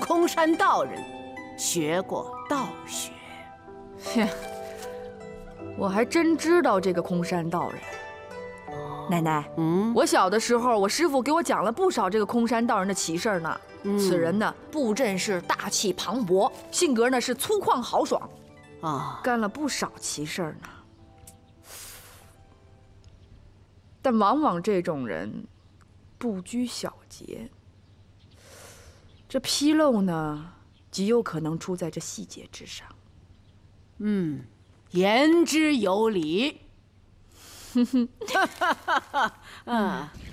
空山道人，学过道学。 切，我还真知道这个空山道人。奶奶，我小的时候，我师父给我讲了不少这个空山道人的奇事儿呢。此人呢，布阵是大气磅礴，性格呢是粗犷豪爽，干了不少奇事儿呢。但往往这种人不拘小节，这纰漏呢，极有可能出在这细节之上。 言之有理。